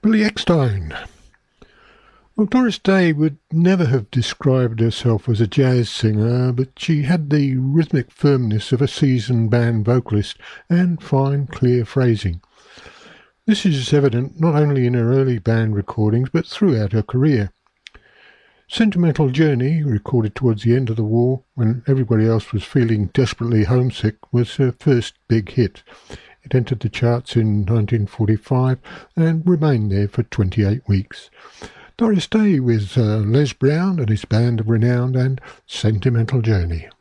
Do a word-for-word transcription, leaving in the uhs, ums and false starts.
Billy Eckstine. Well, Doris Day would never have described herself as a jazz singer, but she had the rhythmic firmness of a seasoned band vocalist and fine, clear phrasing. This is evident not only in her early band recordings, but throughout her career. Sentimental Journey, recorded towards the end of the war when everybody else was feeling desperately homesick, was her first big hit. It entered the charts in nineteen forty-five and remained there for twenty-eight weeks. Doris Day with uh, Les Brown and his band of renown and Sentimental Journey.